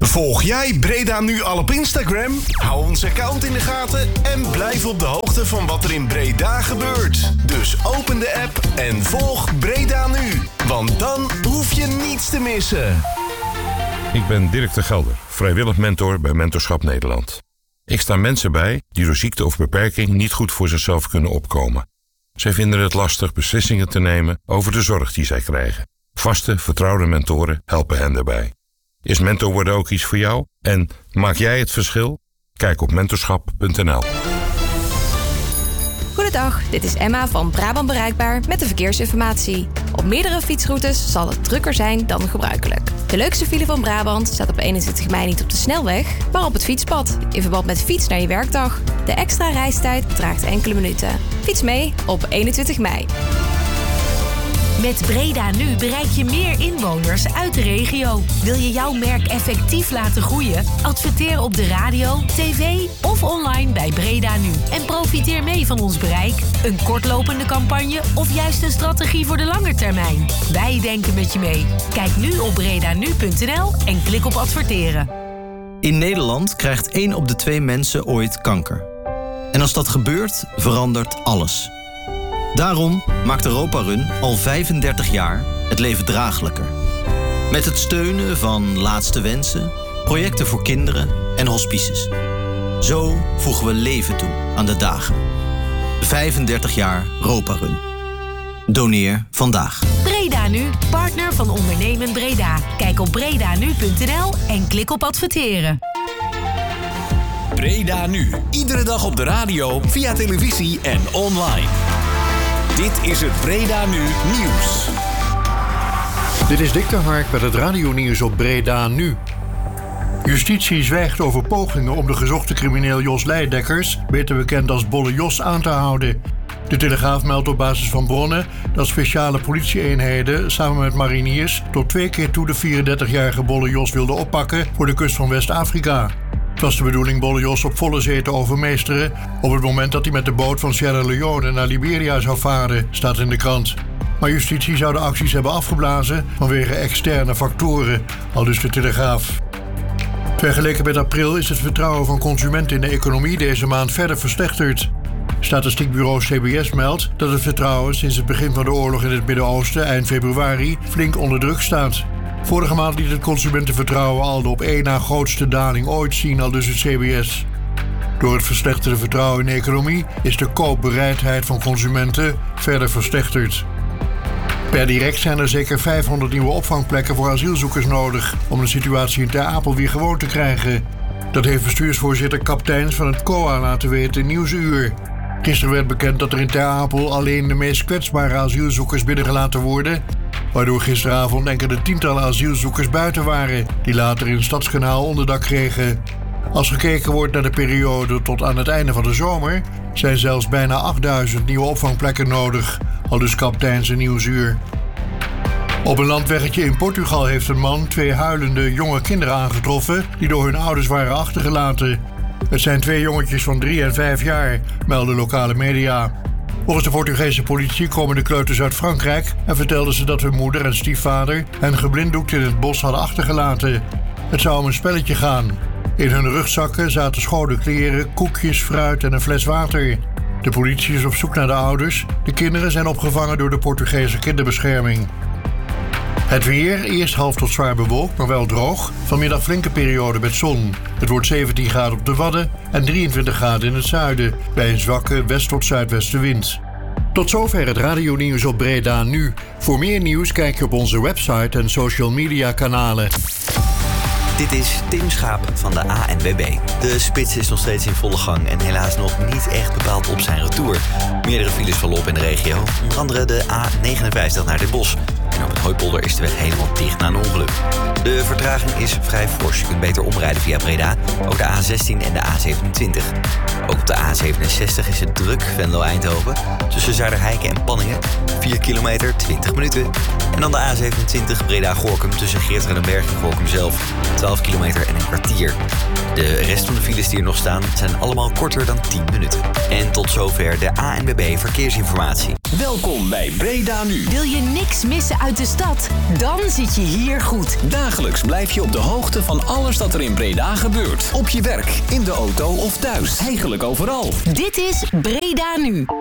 Volg jij Breda Nu al op Instagram? Hou ons account in de gaten en blijf op de hoogte van wat er in Breda gebeurt. Dus open de app en volg Breda Nu. Want dan hoef je niets te missen. Ik ben Dirk de Gelder, vrijwillig mentor bij Mentorschap Nederland. Ik sta mensen bij die door ziekte of beperking niet goed voor zichzelf kunnen opkomen. Zij vinden het lastig beslissingen te nemen over de zorg die zij krijgen. Vaste, vertrouwde mentoren helpen hen daarbij. Is mentor worden ook iets voor jou? En maak jij het verschil? Kijk op mentorschap.nl. Goedendag, dit is Emma van Brabant Bereikbaar met de verkeersinformatie. Op meerdere fietsroutes zal het drukker zijn dan gebruikelijk. De leukste file van Brabant staat op 21 mei niet op de snelweg, maar op het fietspad. In verband met fiets naar je werkdag. De extra reistijd bedraagt enkele minuten. Fiets mee op 21 mei. Met Breda Nu bereik je meer inwoners uit de regio. Wil je jouw merk effectief laten groeien? Adverteer op de radio, tv of online bij Breda Nu. En profiteer mee van ons bereik, een kortlopende campagne of juist een strategie voor de lange termijn. Wij denken met je mee. Kijk nu op bredanu.nl en klik op adverteren. In Nederland krijgt 1 op de 2 mensen ooit kanker. En als dat gebeurt, verandert alles. Daarom maakt Europa Run al 35 jaar het leven draaglijker. Met het steunen van Laatste Wensen, projecten voor kinderen en hospices. Zo voegen we leven toe aan de dagen. 35 jaar Europa Run. Doneer vandaag. Breda Nu, partner van Ondernemen Breda. Kijk op bredanu.nl en klik op adverteren. Breda Nu, iedere dag op de radio, via televisie en online. Dit is het Breda Nu Nieuws. Dit is Dick de Hark met het radionieuws op Breda Nu. Justitie zwijgt over pogingen om de gezochte crimineel Jos Leidekkers, beter bekend als Bolle Jos, aan te houden. De Telegraaf meldt op basis van bronnen dat speciale politieeenheden samen met mariniers tot 2 keer toe de 34-jarige Bolle Jos wilden oppakken voor de kust van West-Afrika. Het was de bedoeling Bolle Jos op volle zee te overmeesteren op het moment dat hij met de boot van Sierra Leone naar Liberia zou varen, staat in de krant. Maar justitie zou de acties hebben afgeblazen vanwege externe factoren, aldus de Telegraaf. Vergeleken met april is het vertrouwen van consumenten in de economie deze maand verder verslechterd. Statistiekbureau CBS meldt dat het vertrouwen sinds het begin van de oorlog in het Midden-Oosten eind februari flink onder druk staat. Vorige maand liet het consumentenvertrouwen al de op 1 na grootste daling ooit zien, aldus het CBS. Door het verslechterde vertrouwen in de economie is de koopbereidheid van consumenten verder verslechterd. Per direct zijn er zeker 500 nieuwe opvangplekken voor asielzoekers nodig om de situatie in Ter Apel weer gewoon te krijgen. Dat heeft bestuursvoorzitter Kapteins van het COA laten weten in Nieuwsuur. Gisteren werd bekend dat er in Ter Apel alleen de meest kwetsbare asielzoekers binnengelaten worden, waardoor gisteravond enkele tientallen asielzoekers buiten waren, die later in het Stadskanaal onderdak kregen. Als gekeken wordt naar de periode tot aan het einde van de zomer, zijn zelfs bijna 8000 nieuwe opvangplekken nodig, aldus Kapteins in Nieuwsuur. Op een landweggetje in Portugal heeft een man 2 huilende jonge kinderen aangetroffen die door hun ouders waren achtergelaten. Het zijn 2 jongetjes van 3 en 5 jaar, melden lokale media. Volgens de Portugese politie komen de kleuters uit Frankrijk en vertelden ze dat hun moeder en stiefvader hen geblinddoekt in het bos hadden achtergelaten. Het zou om een spelletje gaan. In hun rugzakken zaten schone kleren, koekjes, fruit en een fles water. De politie is op zoek naar de ouders. De kinderen zijn opgevangen door de Portugese kinderbescherming. Het weer, eerst half tot zwaar bewolkt, maar wel droog. Vanmiddag flinke periode met zon. Het wordt 17 graden op de Wadden en 23 graden in het zuiden, bij een zwakke west- tot zuidwestenwind. Tot zover het radionieuws op Breda Nu. Voor meer nieuws kijk je op onze website en social media kanalen. Dit is Tim Schaap van de ANWB. De spits is nog steeds in volle gang en helaas nog niet echt bepaald op zijn retour. Meerdere files vallen op in de regio, onder andere de A59 naar Den Bosch. En op het Hooipolder is de weg helemaal dicht na een ongeluk. De vertraging is vrij fors. Je kunt beter omrijden via Breda, ook de A16 en de A27. Ook op de A67 is het druk, Venlo-Eindhoven. Tussen Zuiderheiken en Panningen, 4 kilometer, 20 minuten. En dan de A27 Breda-Gorinchem tussen Geertruidenberg en Gorinchem zelf, 12 kilometer en een kwartier. De rest van de files die er nog staan zijn allemaal korter dan 10 minuten. En tot zover de ANWB Verkeersinformatie. Welkom bij Breda Nu. Wil je niks missen uit de stad? Dan zit je hier goed. Dagelijks Wekelijks blijf je op de hoogte van alles dat er in Breda gebeurt. Op je werk, in de auto of thuis. Eigenlijk overal. Dit is Breda Nu.